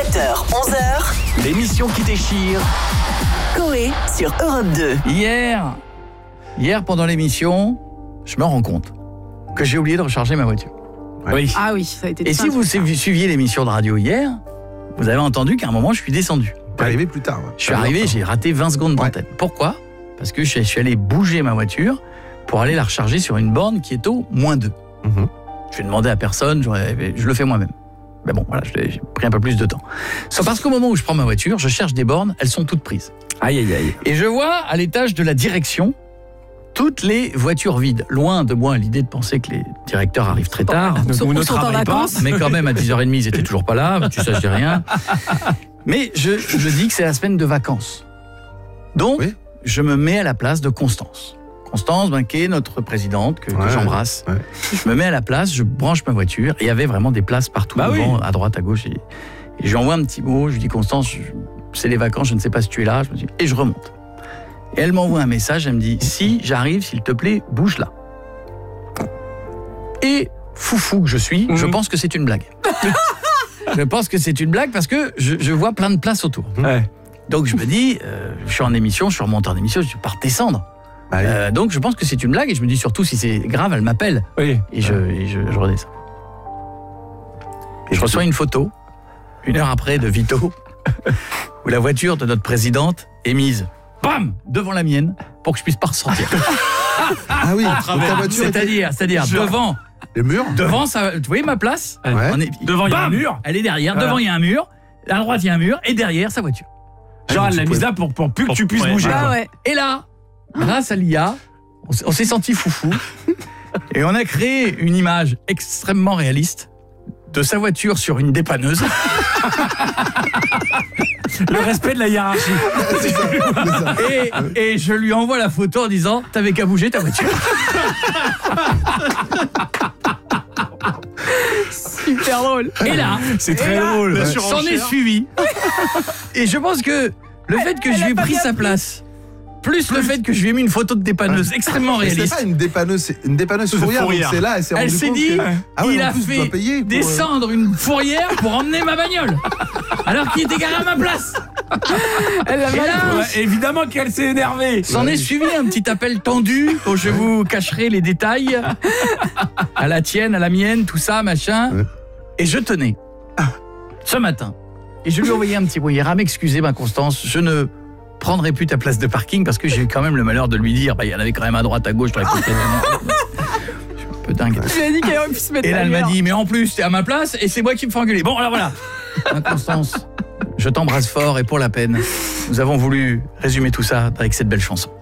7h, 11h. L'émission qui déchire. Coé sur Europe 2. Hier pendant l'émission, je me rends compte que j'ai oublié de recharger ma voiture. Oui. Ah oui, ça a été Et si vous suiviez l'émission de radio hier, vous avez entendu qu'à un moment, je suis descendu. T'es arrivé plus tard. Je suis arrivé, j'ai raté 20 secondes d'antenne. Pourquoi ? Parce que je suis allé bouger ma voiture pour aller la recharger sur une borne qui est au -2. Je vais demander à personne, je le fais moi-même. Mais bon, voilà, j'ai pris un peu plus de temps. Sauf parce qu'au moment où je prends ma voiture, je cherche des bornes, elles sont toutes prises. Aïe, aïe, aïe. Et je vois à l'étage de la direction toutes les voitures vides. Loin de moi l'idée de penser que les directeurs arrivent très tard. Ils sont en vacances. Mais quand même, à 10h30, ils étaient toujours pas là. Tu sais, je dis rien. Mais je dis que c'est la semaine de vacances. Donc, Oui. je me mets à la place de Constance. Constance, qui est notre présidente, que j'embrasse. Ouais. Je me mets à la place, je branche ma voiture. Et il y avait vraiment des places partout, devant, à droite, à gauche. Et je lui envoie un petit mot. Je lui dis, Constance, c'est les vacances, je ne sais pas si tu es là. Et je remonte. Et elle m'envoie un message, elle me dit, si j'arrive, s'il te plaît, bouge là. Et foufou que je suis, je pense que c'est une blague. Je pense que c'est une blague parce que je vois plein de places autour. Ouais. Donc je me dis, je suis en émission, je suis remonté en émission, je suis pas redescendre. Donc je pense que c'est une blague et je me dis surtout si c'est grave, elle m'appelle. Oui. Et je redescends. Et je reçois une photo, 1 heure après, de Vito, où la voiture de notre présidente est mise, bam, devant la mienne, pour que je puisse pas ressortir. Ah oui, donc ta voiture C'est-à-dire devant, les murs. devant ça, vous voyez ma place Ouais. Devant, il y a un mur. Elle est derrière, Voilà. devant il y a un mur, à droite il y a un mur, et derrière sa voiture. Genre, elle l'a mise là pour plus que tu puisses bouger. Ah quoi. ouais. Et là, grâce à l'IA, on s'est senti foufou, et on a créé une image extrêmement réaliste de sa voiture sur une dépanneuse. Le respect de la hiérarchie. C'est ça. Et je lui envoie la photo en disant « T'avais qu'à bouger ta voiture ». Super drôle. Et là, C'est très drôle. s'en est suivi. Et je pense que le fait que je lui ai pris sa place, plus le fait que je lui ai mis une photo de dépanneuse extrêmement Mais c'est réaliste, pas une dépanneuse fourrière, donc c'est là, elle s'est elle rendue s'est compte dit, que... Ah ouais, il en a plus, tu fait dois payer pour, descendre une fourrière pour emmener ma bagnole. Alors qu'il était garé à ma place. Elle a Et mal. là, Ouais, évidemment qu'elle s'est énervée. s'en est suivi un petit appel tendu dont je vous cacherai les détails. À la tienne, à la mienne, tout ça, machin. Ouais. Et je tenais, ce matin, et je lui ai envoyé un petit mot hier à m'excuser, ma Constance, je ne prendrai plus ta place de parking parce que j'ai eu quand même le malheur de lui dire, il y en avait quand même à droite, à gauche, je suis un peu dingue. Tu lui as dit qu'elle aurait pu se mettre Et là, elle m'a ailleurs. dit, mais en plus, t'es à ma place et c'est moi qui me fais engueuler. Bon, alors voilà. Ma Constance, je t'embrasse fort et pour la peine, nous avons voulu résumer tout ça avec cette belle chanson.